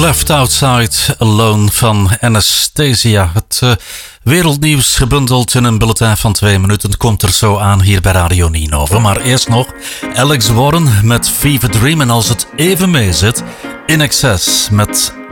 Left Outside Alone van Anastasia. Het wereldnieuws gebundeld in een bulletin van 2 minuten komt er zo aan hier bij Radio Ninove. Maar eerst nog Alex Warren met Fever Dream. En als het even mee zit, In Excess met